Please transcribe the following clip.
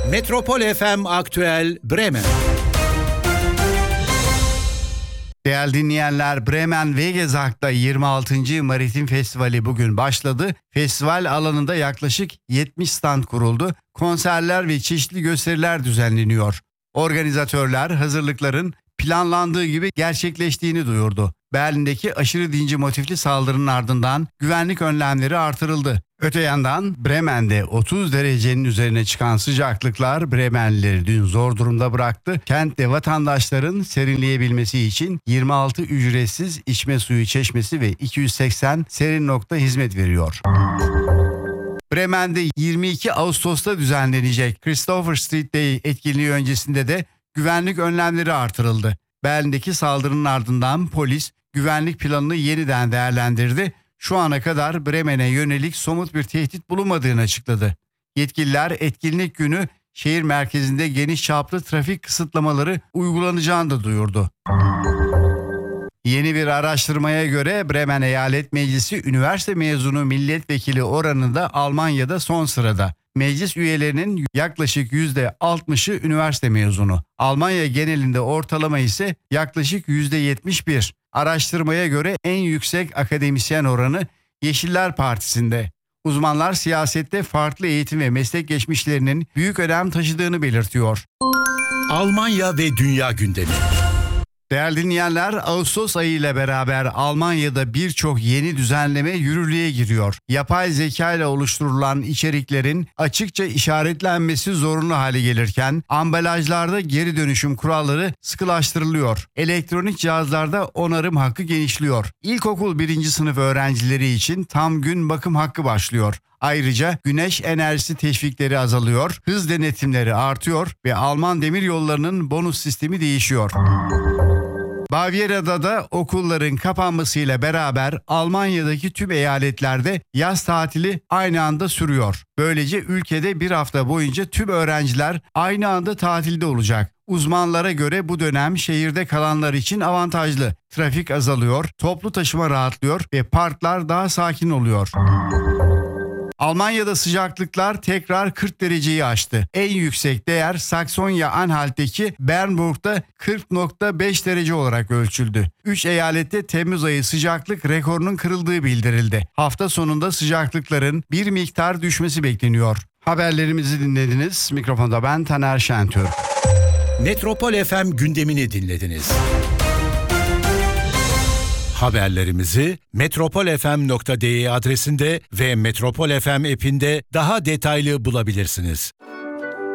Metropol FM Aktüel Bremen. Değerli dinleyenler, Bremen Wegezak'ta 26. Maritim Festivali bugün başladı. Festival alanında yaklaşık 70 stand kuruldu. Konserler ve çeşitli gösteriler düzenleniyor. Organizatörler hazırlıkların planlandığı gibi gerçekleştiğini duyurdu. Berlin'deki aşırı dinci motifli saldırının ardından güvenlik önlemleri artırıldı. Öte yandan Bremen'de 30 derecenin üzerine çıkan sıcaklıklar Bremenlileri dün zor durumda bıraktı. Kentte vatandaşların serinleyebilmesi için 26 ücretsiz içme suyu çeşmesi ve 280 serin nokta hizmet veriyor. Bremen'de 22 Ağustos'ta düzenlenecek Christopher Street Day etkinliği öncesinde de güvenlik önlemleri artırıldı. Berlin'deki saldırının ardından polis güvenlik planını yeniden değerlendirdi. Şu ana kadar Bremen'e yönelik somut bir tehdit bulunmadığını açıkladı. Yetkililer etkinlik günü şehir merkezinde geniş çaplı trafik kısıtlamaları uygulanacağını da duyurdu. Yeni bir araştırmaya göre Bremen Eyalet Meclisi üniversite mezunu milletvekili oranında Almanya'da son sırada. Meclis üyelerinin yaklaşık %60'ı üniversite mezunu. Almanya genelinde ortalama ise yaklaşık %71. Araştırmaya göre en yüksek akademisyen oranı Yeşiller Partisi'nde. Uzmanlar siyasette farklı eğitim ve meslek geçmişlerinin büyük önem taşıdığını belirtiyor. Almanya ve dünya gündemi. Değerli dinleyenler, Ağustos ayı ile beraber Almanya'da birçok yeni düzenleme yürürlüğe giriyor. Yapay zeka ile oluşturulan içeriklerin açıkça işaretlenmesi zorunlu hale gelirken ambalajlarda geri dönüşüm kuralları sıkılaştırılıyor. Elektronik cihazlarda onarım hakkı genişliyor. İlkokul 1. sınıf öğrencileri için tam gün bakım hakkı başlıyor. Ayrıca güneş enerjisi teşvikleri azalıyor, hız denetimleri artıyor ve Alman demiryollarının bonus sistemi değişiyor. Bavyera'da da okulların kapanmasıyla beraber Almanya'daki tüm eyaletlerde yaz tatili aynı anda sürüyor. Böylece ülkede bir hafta boyunca tüm öğrenciler aynı anda tatilde olacak. Uzmanlara göre bu dönem şehirde kalanlar için avantajlı. Trafik azalıyor, toplu taşıma rahatlıyor ve parklar daha sakin oluyor. Almanya'da sıcaklıklar tekrar 40 dereceyi aştı. En yüksek değer Saksonya-Anhalt'teki Bernburg'da 40,5 derece olarak ölçüldü. 3 eyalette Temmuz ayı sıcaklık rekorunun kırıldığı bildirildi. Hafta sonunda sıcaklıkların bir miktar düşmesi bekleniyor. Haberlerimizi dinlediniz. Mikrofonda ben Taner Şentürk. Metropol FM gündemini dinlediniz. Haberlerimizi metropolfm.de adresinde ve Metropol FM app'inde daha detaylı bulabilirsiniz.